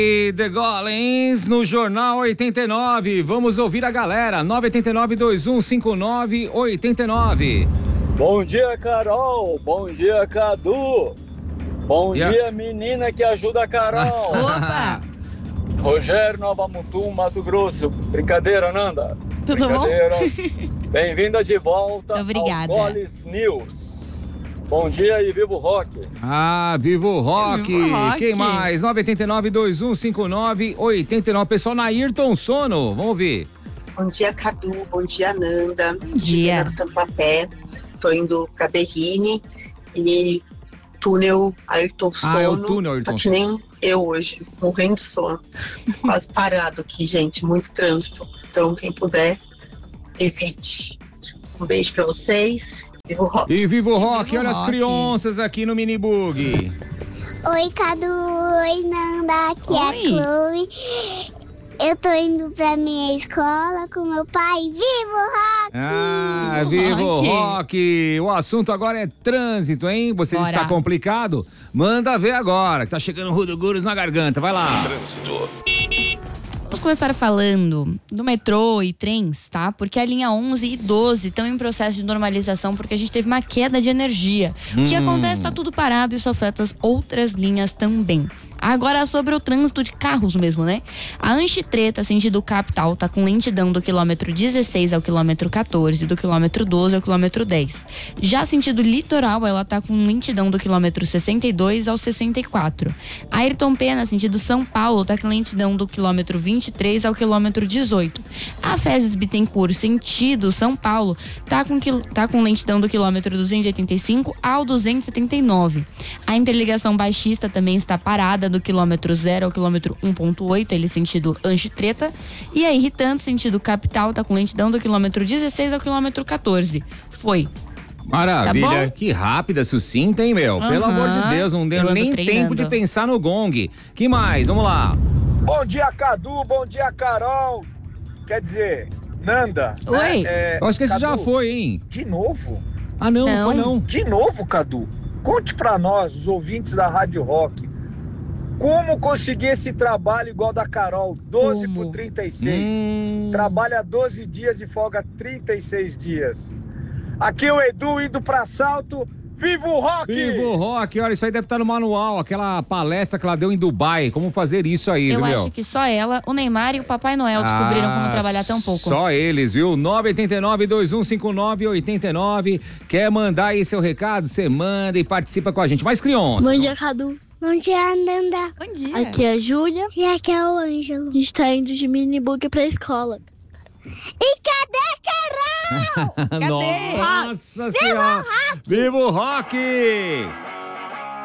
E The Golems no Jornal 89. Vamos ouvir a galera. 989-2159-89. Bom dia, Carol. Bom dia, Cadu. Bom dia, menina que ajuda a Carol. Opa! Rogério, Nova Mutum, Mato Grosso. Brincadeira, Nanda. Tudo bom? Bem-vinda de volta ao Obrigada. Goles News. Bom dia e viva o rock. Viva o rock. Viva o rock. Quem mais? 989-2159-89. Pessoal na Ayrton Sono. Vamos ouvir. Bom dia, Cadu. Bom dia, Nanda. Bom dia. Do Tampapé. Tô indo pra Berrine e túnel Ayrton Sono. É o túnel Ayrton Tá que nem eu hoje, morrendo de sono. Quase parado aqui, gente. Muito trânsito. Então, quem puder, evite. Um beijo pra vocês. Viva o rock. E viva o rock. Viva o Olha as rock. crianças aqui no Minibug. Oi, Cadu. Oi, Nanda. Aqui é a Oi. Chloe. Eu tô indo pra minha escola com meu pai. Viva o rock! Viva o rock. rock. O assunto agora é trânsito, hein? Você Bora. está complicado? Manda ver agora, que tá chegando Ruduguros na garganta. Vai lá. Vamos começar falando do metrô e trens, tá? Porque a linha 11 e 12 estão em processo de normalização porque a gente teve uma queda de energia. O que acontece? Tá tudo parado e isso afeta as outras linhas também. Agora sobre o trânsito de carros mesmo, né? A Anchieta, sentido capital, tá com lentidão do quilômetro 16 ao quilômetro 14, do quilômetro 12 ao quilômetro 10. Já sentido litoral, ela tá com lentidão do quilômetro 62 ao 64. A Ayrton Pena, sentido São Paulo, tá com lentidão do quilômetro 23 ao quilômetro 18. A Fezes Bittencourt, sentido São Paulo, tá com lentidão do quilômetro 285 ao 279. A interligação baixista também está parada do quilômetro 0 ao quilômetro 1.8, ele sentido Anchieta. E a Irritante, sentido capital, tá com lentidão do quilômetro 16 ao quilômetro 14. Foi. Maravilha, Tá que rápida, sucinta, hein, meu? Pelo amor de Deus, não deu Eu ando nem treinando. tempo de pensar no gong. Que mais? Vamos lá. Bom dia, Cadu. Bom dia, Carol. Quer dizer, Nanda. Oi. Eu acho que esse Cadu, já foi, hein? De novo? Não, Não. foi não. De novo, Cadu? Conte pra nós, os ouvintes da Rádio Rock, como conseguir esse trabalho igual da Carol, 12 Como? por 36. Trabalha 12 dias e folga 36 dias. Aqui o Edu indo pra assalto. Viva o rock! Viva o rock, olha, isso aí deve estar no manual, aquela palestra que ela deu em Dubai, como fazer isso aí, Eu viu, meu? acho que só ela, o Neymar e o Papai Noel descobriram como trabalhar tão pouco. Só eles, viu? 989-2159-89. Quer mandar aí seu recado? Você manda e participa com a gente. Mais crianças. Bom dia, Cadu. Bom dia, Nanda. Bom dia. Aqui é a Júlia. E aqui é o Ângelo. A gente tá indo de minibug pra escola. E cadê Carol? Cadê? Nossa senhora! Viva o rock!